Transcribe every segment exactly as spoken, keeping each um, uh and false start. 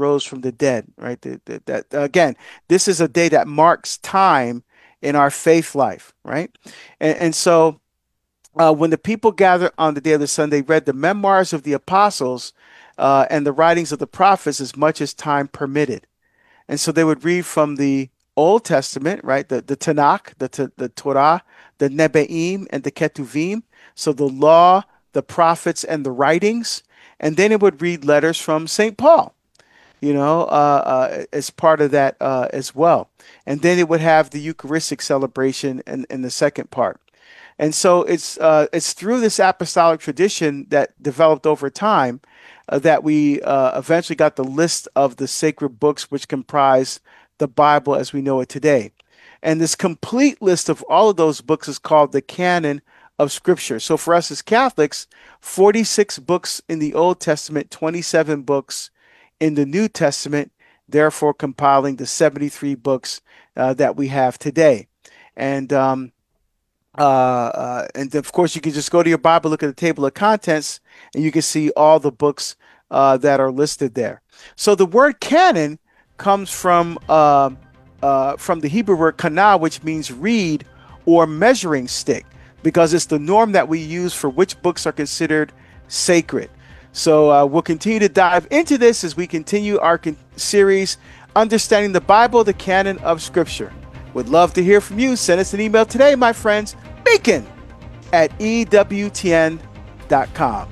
rose from the dead, right? That, that, that again, this is a day that marks time in our faith life, right? And, and so uh, when the people gathered on the day of the Sunday, read the memoirs of the apostles uh, and the writings of the prophets as much as time permitted. And so they would read from the Old Testament, right? The, the Tanakh, the, the Torah, the Nebe'im, and the Ketuvim. So the law, the prophets, and the writings. And then it would read letters from Saint Paul, you know, uh, uh, as part of that uh, as well. And then it would have the Eucharistic celebration in, in the second part. And so it's uh, it's through this apostolic tradition that developed over time uh, that we uh, eventually got the list of the sacred books which comprise the Bible as we know it today. And this complete list of all of those books is called the canon of Scripture. So for us as Catholics, forty-six books in the Old Testament, twenty-seven books in the New Testament, therefore compiling the seventy-three books uh, that we have today. And um, uh, uh, and of course, you can just go to your Bible, look at the table of contents, and you can see all the books uh, that are listed there. So the word canon comes from uh, uh, from the Hebrew word kana, which means reed or measuring stick, because it's the norm that we use for which books are considered sacred. So uh, we'll continue to dive into this as we continue our con- series, Understanding the Bible, the Canon of Scripture. Would love to hear from you. Send us an email today, my friends. Beacon at E W T N dot com.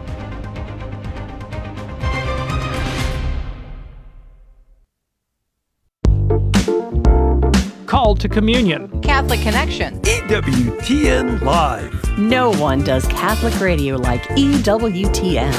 Called to Communion. Catholic Connection. E W T N Live. No one does Catholic radio like E W T N.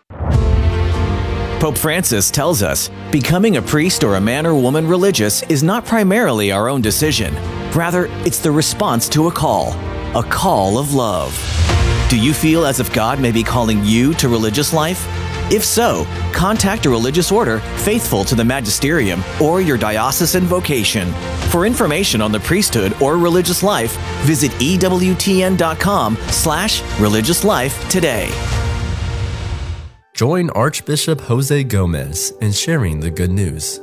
Pope Francis tells us, becoming a priest or a man or woman religious is not primarily our own decision. Rather, it's the response to a call, a call of love. Do you feel as if God may be calling you to religious life? If so, contact a religious order faithful to the magisterium or your diocesan vocation. For information on the priesthood or religious life, visit E W T N dot com slash religious life today. Join Archbishop Jose Gomez in sharing the good news.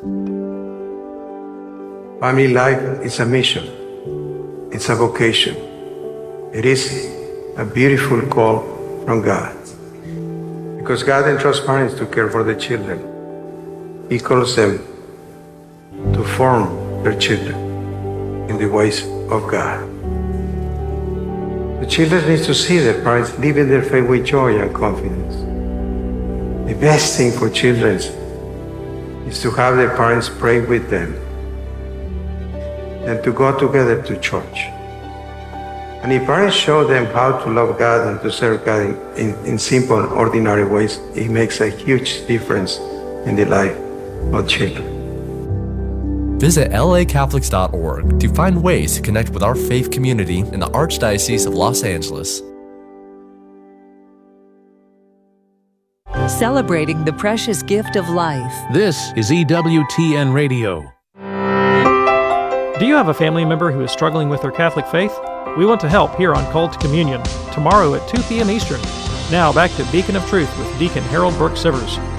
Family life is a mission. It's a vocation. It is a beautiful call from God. Because God entrusts parents to care for the children. He calls them to form their children in the ways of God. The children need to see their parents living their faith with joy and confidence. The best thing for children is to have their parents pray with them and to go together to church. And if parents show them how to love God and to serve God in, in, in simple and ordinary ways, it makes a huge difference in the life of children. Visit L A Catholics dot org to find ways to connect with our faith community in the Archdiocese of Los Angeles. Celebrating the precious gift of life. This is E W T N Radio. Do you have a family member who is struggling with their Catholic faith? We want to help here on Called to Communion, tomorrow at two p.m. Eastern. Now back to Beacon of Truth with Deacon Harold Burke Sivers.